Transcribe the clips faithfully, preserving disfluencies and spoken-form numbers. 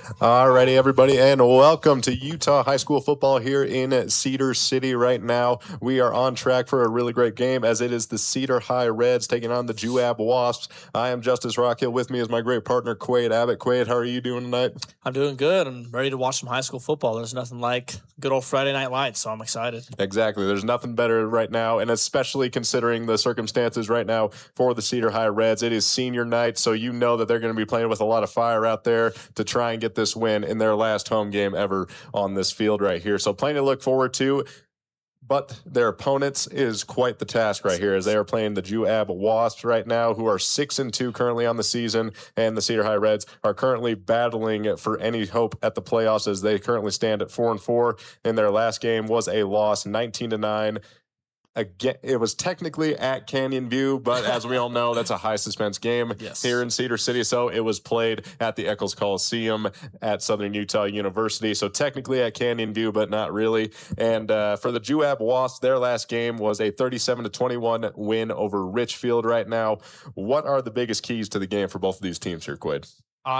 Alrighty, everybody, and welcome to Utah High School football here in Cedar City right now. We are on track for a really great game as it is the Cedar High Reds taking on the Juab Wasps. I am Justice Rockhill. With me is my great partner, Quaid Abbott. Quaid, how are you doing tonight? I'm doing good. I'm ready to watch some high school football. There's nothing like good old Friday Night Lights, so I'm excited. Exactly. There's nothing better right now, and especially considering the circumstances right now for the Cedar High Reds. It is senior night, so you know that they're going to be playing with a lot of fire out there to try and get this win in their last home game ever on this field right here. So plenty to look forward to. But their opponents is quite the task right here as they are playing the Juab Wasps right now, who are six and two currently on the season, and the Cedar High Reds are currently battling for any hope at the playoffs as they currently stand at four and four. In their last game was a loss, nineteen to nine. Again, it was technically at Canyon View, but as we all know, that's a high suspense game yes. here in Cedar City. So it was played at the Eccles Coliseum at Southern Utah University. So technically at Canyon View, but not really. And uh, for the Juab Wasps, their last game was a thirty-seven to twenty-one win over Richfield right now. What are the biggest keys to the game for both of these teams here, Quaid?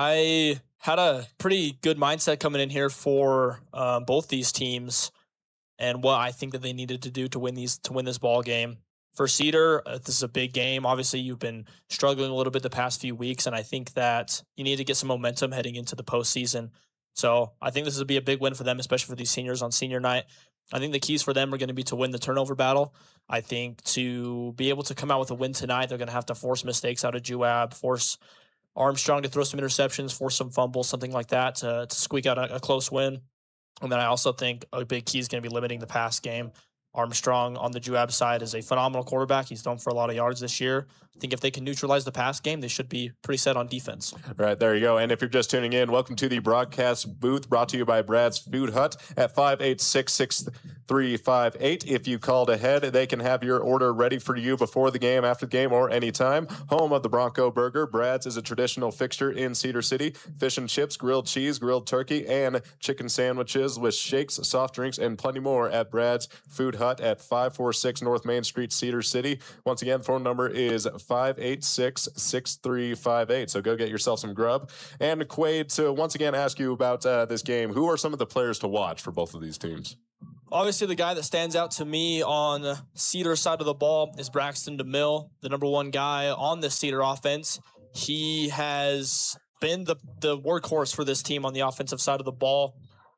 I had a pretty good mindset coming in here for uh, both these teams, and what I think that they needed to do to win these to win this ball game. For Cedar, uh, this is a big game. Obviously, you've been struggling a little bit the past few weeks, and I think that you need to get some momentum heading into the postseason. So I think this will be a big win for them, especially for these seniors on senior night. I think the keys for them are going to be to win the turnover battle. I think to be able to come out with a win tonight, they're going to have to force mistakes out of Juab, force Armstrong to throw some interceptions, force some fumbles, something like that to, to squeak out a, a close win. And then I also think a big key is going to be limiting the pass game. Armstrong on the Juab side is a phenomenal quarterback. He's thrown for a lot of yards this year. I think if they can neutralize the pass game, they should be pretty set on defense. Right, there you go. And if you're just tuning in, welcome to the broadcast booth brought to you by Brad's Food Hut at five eight six, six three five eight. If you called ahead, they can have your order ready for you before the game, after the game, or anytime. Home of the Bronco Burger, Brad's is a traditional fixture in Cedar City. Fish and chips, grilled cheese, grilled turkey, and chicken sandwiches with shakes, soft drinks, and plenty more at Brad's Food Hut at five forty-six North Main Street, Cedar City. Once again, phone number is five eight six, six three five eight. So go get yourself some grub. And Quaid, to once again ask you about uh, this game, who are some of the players to watch for both of these teams? Obviously, the guy that stands out to me on Cedar side of the ball is Braxton DeMille, the number one guy on the Cedar offense. He has been the, the workhorse for this team on the offensive side of the ball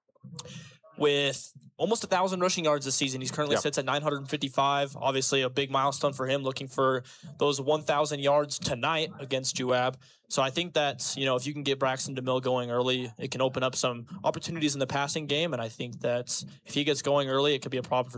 with almost one thousand rushing yards this season. He's currently yep. sits at nine hundred fifty-five. Obviously, a big milestone for him, looking for those one thousand yards tonight against Juab. So I think that, you know, if you can get Braxton DeMille going early, it can open up some opportunities in the passing game. And I think that if he gets going early, it could be a problem for